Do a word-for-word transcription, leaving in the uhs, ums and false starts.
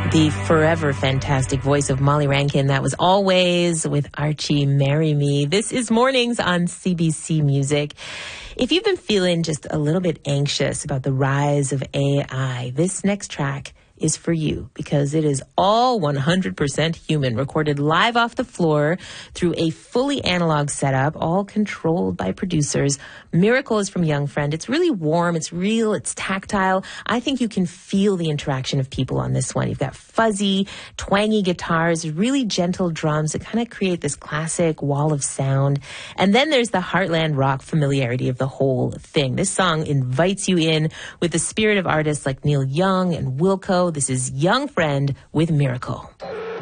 The forever fantastic voice of Molly Rankin. That was Always with Archie, Marry Me. This is Mornings on C B C Music. If you've been feeling just a little bit anxious about the rise of A I, this next track is for you because it is all one hundred percent human, recorded live off the floor through a fully analog setup, all controlled by producers. Miracle is from Young Friend. It's really warm, it's real, it's tactile. I think you can feel the interaction of people on this one. You've got fuzzy, twangy guitars, really gentle drums that kind of create this classic wall of sound. And then there's the heartland rock familiarity of the whole thing. This song invites you in with the spirit of artists like Neil Young and Wilco. This is Young Friend with Miracle.